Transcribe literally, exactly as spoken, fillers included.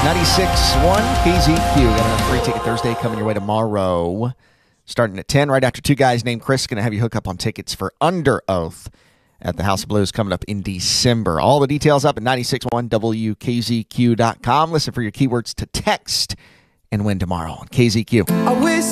ninety-six point one K Z Q. Got a free ticket Thursday coming your way tomorrow. Starting at ten, right after two guys named Chris. Going to have you hook up on tickets for Under Oath at the House of Blues coming up in December. All the details up at ninety-six point one W K Z Q dot com. Listen for your keywords to text and win tomorrow on K Z Q. I wish